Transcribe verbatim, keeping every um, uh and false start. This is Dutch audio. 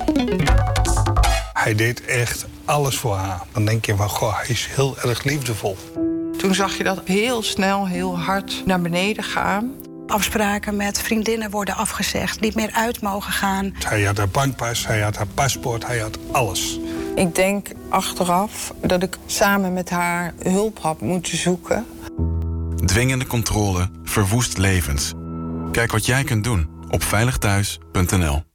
Hij deed echt alles voor haar. Dan denk je van, goh, hij is heel erg liefdevol. Toen zag je dat heel snel, heel hard naar beneden gaan. Afspraken met vriendinnen worden afgezegd, niet meer uit mogen gaan. Hij had haar bankpas, hij had haar paspoort, hij had alles. Ik denk achteraf dat ik samen met haar hulp had moeten zoeken. Dwingende controle verwoest levens. Kijk wat jij kunt doen op veilig thuis punt n l.